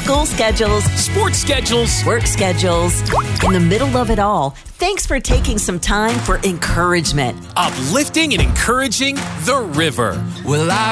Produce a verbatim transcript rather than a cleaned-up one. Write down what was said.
School schedules, sports schedules, work schedules. In the middle of it all, thanks for taking some time for encouragement. Uplifting and encouraging the river. Well, I